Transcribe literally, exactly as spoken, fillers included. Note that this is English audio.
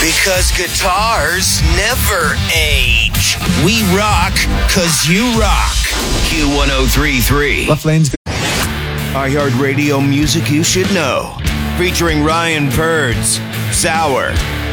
Because guitars never age. We rock because you rock. Q ten thirty-three. Left lane's good. iHeartRadio music you should know. Featuring Ryan Purds, Sour,